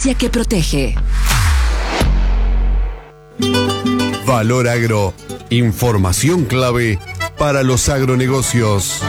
Ciencia que protege. Valor Agro. Información clave para los agronegocios.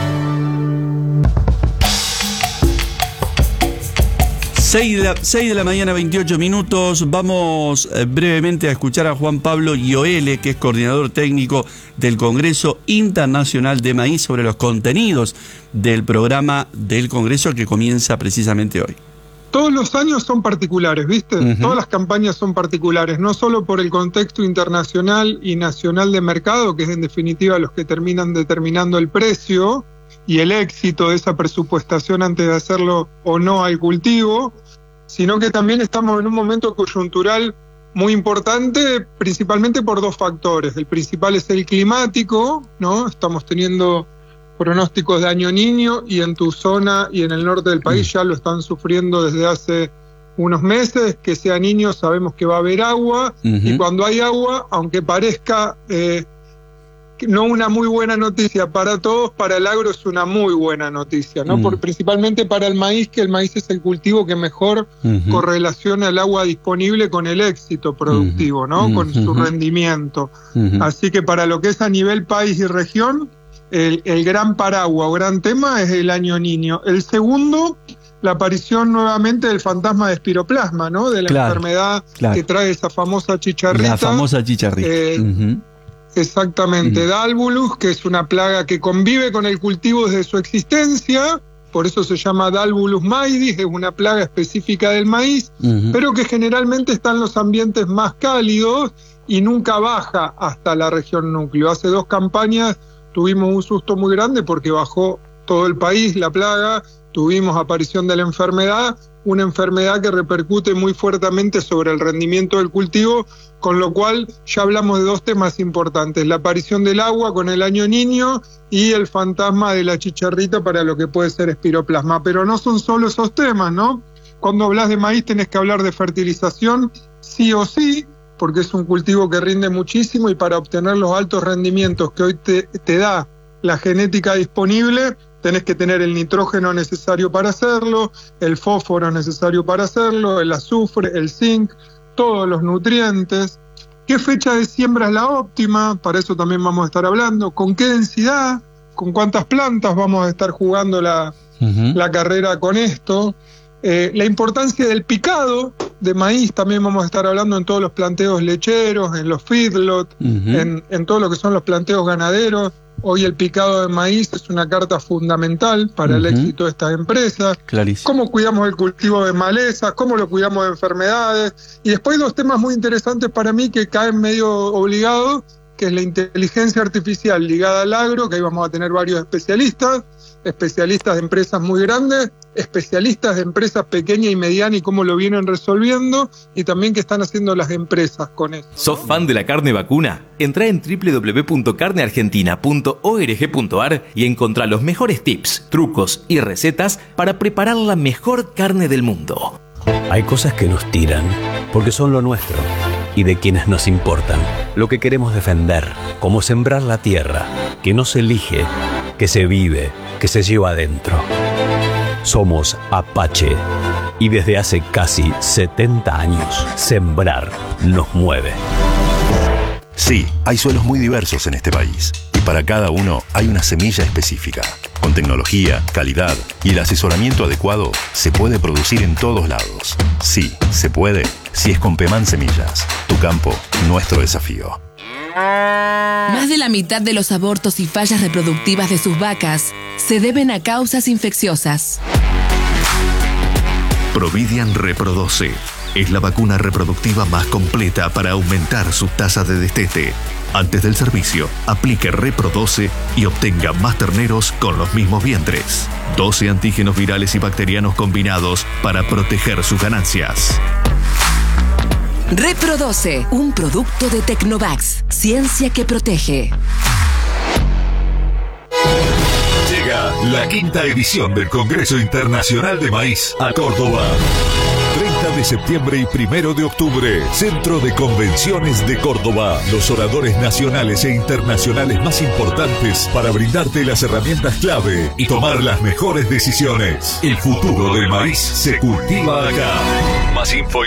6 de la mañana, 28 minutos. Vamos brevemente a escuchar a Juan Pablo Gioele, que es coordinador técnico del Congreso Internacional de Maíz, sobre los contenidos del programa del Congreso que comienza precisamente hoy. Todos los años son particulares, ¿viste? Todas las campañas son particulares, no solo por el contexto internacional y nacional de mercado, que es en definitiva los que terminan determinando el precio y el éxito de esa presupuestación antes de hacerlo o no al cultivo, sino que también estamos en un momento coyuntural muy importante, principalmente por dos factores. El principal es el climático, ¿no? Estamos teniendo pronósticos de Año Niño y en tu zona y en el norte del país ya lo están sufriendo desde hace unos meses. Que sea niño, sabemos que va a haber agua, y cuando hay agua, aunque parezca no una muy buena noticia para todos, para el agro es una muy buena noticia, ¿no? Principalmente para el maíz, que el maíz es el cultivo que mejor correlaciona el agua disponible con el éxito productivo, ¿no? Con su rendimiento. Así que para lo que es a nivel país y región, el gran paraguas o gran tema es el Año Niño. El segundo, la aparición nuevamente del fantasma de espiroplasma, ¿no? De la enfermedad que trae esa famosa chicharrita. La famosa chicharrita. Exactamente, Dalvulus, que es una plaga que convive con el cultivo desde su existencia, por eso se llama Dalvulus maidis, es una plaga específica del maíz, pero que generalmente está en los ambientes más cálidos y nunca baja hasta la región núcleo. Hace 2 campañas tuvimos un susto muy grande porque bajó todo el país la plaga, tuvimos aparición de la enfermedad, una enfermedad que repercute muy fuertemente sobre el rendimiento del cultivo, con lo cual ya hablamos de 2 temas importantes: la aparición del agua con el Año Niño y el fantasma de la chicharrita para lo que puede ser espiroplasma. Pero no son solo esos temas, ¿no? Cuando hablas de maíz tenés que hablar de fertilización sí o sí, porque es un cultivo que rinde muchísimo, y para obtener los altos rendimientos que hoy te da la genética disponible, tenés que tener el nitrógeno necesario para hacerlo, el fósforo necesario para hacerlo, el azufre, el zinc, todos los nutrientes. ¿Qué fecha de siembra es la óptima? Para eso también vamos a estar hablando. ¿Con qué densidad? ¿Con cuántas plantas vamos a estar jugando la carrera con esto? La importancia del picado de maíz también vamos a estar hablando en todos los planteos lecheros, en los feedlot, en todo lo que son los planteos ganaderos. Hoy el picado de maíz es una carta fundamental para el éxito de estas empresas. Clarísimo. Cómo cuidamos el cultivo de malezas, cómo lo cuidamos de enfermedades. Y después 2 temas muy interesantes para mí que caen medio obligados, que es la inteligencia artificial ligada al agro, que ahí vamos a tener varios especialistas de empresas muy grandes, especialistas de empresas pequeñas y medianas y cómo lo vienen resolviendo, y también qué están haciendo las empresas con eso, ¿no? ¿Sos fan de la carne vacuna? Entrá en www.carneargentina.org.ar y encontrá los mejores tips, trucos y recetas para preparar la mejor carne del mundo. Hay cosas que nos tiran porque son lo nuestro y de quienes nos importan. Lo que queremos defender, como sembrar la tierra, que no se elige, que se vive, que se lleva adentro. Somos Apache y desde hace casi 70 años, sembrar nos mueve. Sí, hay suelos muy diversos en este país y para cada uno hay una semilla específica. Con tecnología, calidad y el asesoramiento adecuado, se puede producir en todos lados. Sí, se puede, si es con Pemán Semillas. Tu campo, nuestro desafío. Más de la mitad de los abortos y fallas reproductivas de sus vacas se deben a causas infecciosas. Providian Reprodoce es la vacuna reproductiva más completa para aumentar su tasa de destete. Antes del servicio, aplique Reprodoce y obtenga más terneros con los mismos vientres. 12 antígenos virales y bacterianos combinados para proteger sus ganancias. Reprodoce, un producto de Tecnovax. Ciencia que protege. Llega la 5ª edición del Congreso Internacional de Maíz a Córdoba. 30 de septiembre y 1 de octubre, Centro de Convenciones de Córdoba. Los oradores nacionales e internacionales más importantes para brindarte las herramientas clave y tomar las mejores decisiones. El futuro del maíz se cultiva acá. Más info